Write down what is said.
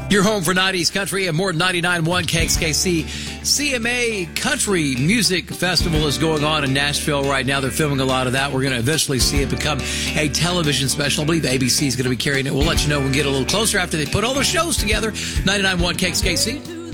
Your home for 90s country and more than 99.1 KXKC. CMA Country Music Festival is going on in Nashville right now. They're filming a lot of that. We're going to eventually see it become a television special. I believe ABC is going to be carrying it. We'll let you know when we get a little closer after they put all their shows together. 99.1 KXKC.